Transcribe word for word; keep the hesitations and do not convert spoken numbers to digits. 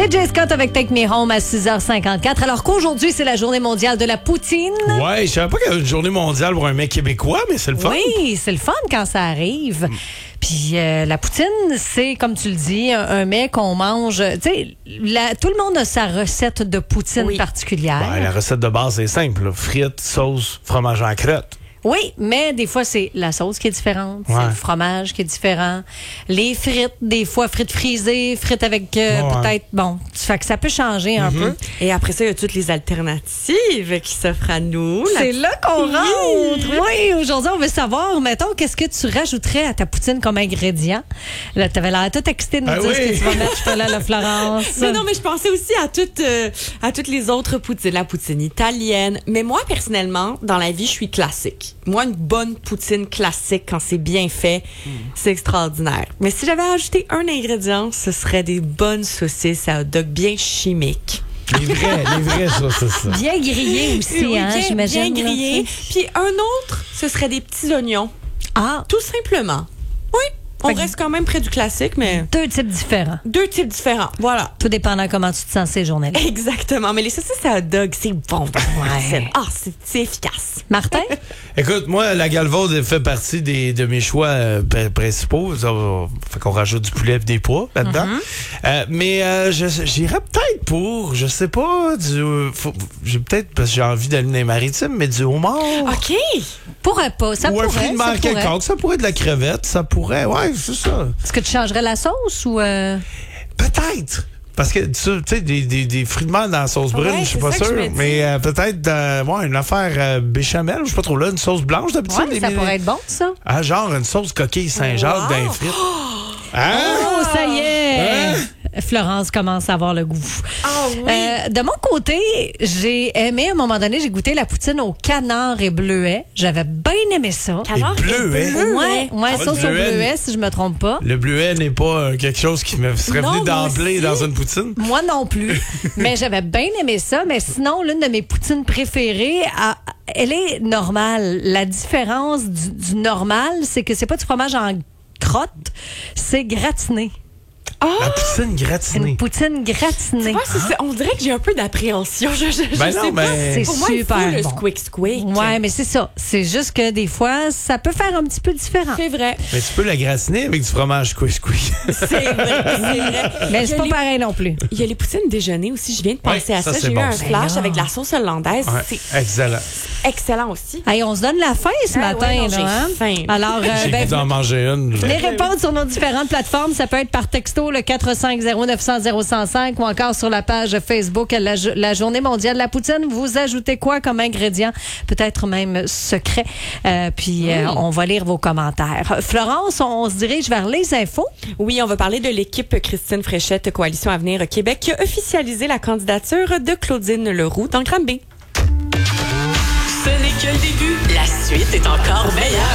C'est Jay Scott avec Take Me Home à six heures cinquante-quatre. Alors qu'aujourd'hui, c'est la journée mondiale de la poutine. Ouais, je savais pas qu'il y avait une journée mondiale pour un mec québécois, mais c'est le fun. Oui, c'est le fun quand ça arrive. Mm. Puis euh, la poutine, c'est, comme tu le dis, un, un mets qu'on mange. Tu sais, tout le monde a sa recette de poutine oui. particulière. Ben, la recette de base, c'est simple. Là. Frites, sauce, fromage en crotte. Oui, mais des fois, c'est la sauce qui est différente, ouais. c'est le fromage qui est différent. Les frites, des fois, frites frisées, frites avec euh, ouais. peut-être... Bon, ça fait que ça peut changer un mm-hmm. peu. Et après ça, il y a toutes les alternatives qui s'offrent à nous. C'est là qu'on oui. rentre. Oui, aujourd'hui, on veut savoir, mettons, qu'est-ce que tu rajouterais à ta poutine comme ingrédient? Là, t'avais l'air tout excité de nous ah dire oui. ce que tu vas mettre là, là, la Florence. Mais non, mais je pensais aussi à toutes, euh, à toutes les autres poutines. La poutine italienne. Mais moi, personnellement, dans la vie, je suis classique. Moi, une bonne poutine classique, quand c'est bien fait, mm. c'est extraordinaire. Mais si j'avais ajouté un ingrédient, ce serait des bonnes saucisses à hot dog bien chimiques. Les vrais, les vrais saucisses. Bien grillées aussi, oui, hein, bien, j'imagine. Bien grillées. Puis un autre, ce serait des petits oignons. Ah! Tout simplement. Oui. On fait reste quand même près du classique, mais... Deux types différents. Deux types différents, voilà. Tout dépendant comment tu te sens ces journées-là. Exactement. Mais les saucisses à hot dog, c'est bon. Ouais. Ah, c'est, c'est efficace. Martin? Écoute, moi, la galvaude fait partie des, de mes choix euh, principaux. Ça, fait qu'on rajoute du poulet et des pois là-dedans. Mm-hmm. Euh, mais euh, je, j'irais peut-être pour, je sais pas, du... Faut, j'ai peut-être, parce que j'ai envie d'aller dans les maritimes, mais du homard. OK. Pourrait pas. Ça ou pourrait. Ou un fruit de mer quelconque. Ça pourrait être de la crevette. Ça pourrait, ouais. C'est ça. Est-ce que tu changerais la sauce ou... Euh... Peut-être. Parce que, tu sais, des, des, des fruits de mer dans la sauce brune, ouais, je suis pas sûr. Mais euh, peut-être euh, ouais, une affaire euh, béchamel, je sais pas trop là, une sauce blanche d'habitude. Ouais, ça les... pourrait être bon, ça. Ah, genre une sauce coquille Saint-Jacques wow. d'un frites. Hein? Oh, ça y est! Hein? Florence commence à avoir le goût. Ah oui. Euh, de mon côté, j'ai aimé, à un moment donné, j'ai goûté la poutine au canard et bleuet. J'avais bien aimé ça. Canard et bleuet? Ouais, ouais ah, sauce au bleuet, si je me trompe pas. Le bleuet n'est pas euh, quelque chose qui me serait non, venu d'emblée dans une poutine? Moi non plus. Mais j'avais bien aimé ça. Mais sinon, l'une de mes poutines préférées, à, elle est normale. La différence du, du normal, c'est que c'est pas du fromage en crotte, c'est gratiné. Ah! La poutine gratinée. Une poutine gratinée. Tu vois, c'est, c'est, on dirait que j'ai un peu d'appréhension. Je, je, ben je non, sais mais... pas. C'est pour moi, super il faut le bon. squeak squeak. Ouais, mais c'est ça. C'est juste que des fois, ça peut faire un petit peu différent. C'est vrai. Mais tu peux la gratiner avec du fromage squeak squeak. C'est vrai, c'est vrai. Mais c'est pas les... pareil non plus. Il y a les poutines déjeuner aussi. Je viens de penser ouais, à ça. ça J'ai bon. eu un flash avec de la sauce hollandaise. Ouais, c'est excellent. Excellent aussi. Hey, on se donne la faim ce ah, matin. Ouais, non, là, j'ai hein? faim. Alors, euh, j'ai ben, goût d'en manger une. Les réponses sur nos différentes plateformes, ça peut être par texto, le quatre cinq zéro neuf zéro zéro zéro cinq ou encore sur la page Facebook la, la Journée mondiale de la poutine. Vous ajoutez quoi comme ingrédient? Peut-être même secret. Euh, puis, euh, mmh. on va lire vos commentaires. Florence, on, on se dirige vers les infos. Oui, on va parler de l'équipe Christine Fréchette, Coalition Avenir Québec, qui a officialisé la candidature de Claudine Leroux dans le Granby. Ce n'est que le début. La suite est encore meilleure.